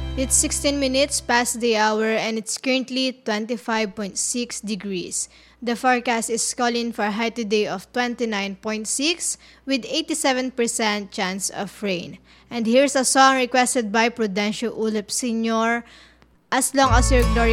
It's 16 minutes past the hour and it's currently 25.6 degrees. The forecast is calling for a high today of 29.6 with 87% chance of rain. And here's a song requested by Prudencio Ulip Sr., As Long As Your Glory